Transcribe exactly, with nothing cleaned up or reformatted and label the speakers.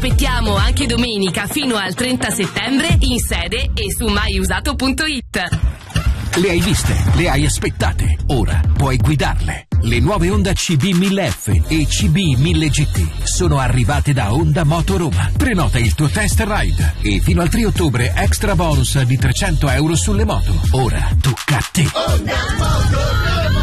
Speaker 1: aspettiamo anche domenica fino al trenta settembre in sede e su maiusato punto it.
Speaker 2: Le hai viste, le hai aspettate, ora puoi guidarle. Le nuove Honda C B mille F e C B mille G T sono arrivate da Honda Moto Roma. Prenota il tuo test ride e fino al tre ottobre extra bonus di trecento euro sulle moto. Ora tocca a te.
Speaker 3: Honda Moto Roma.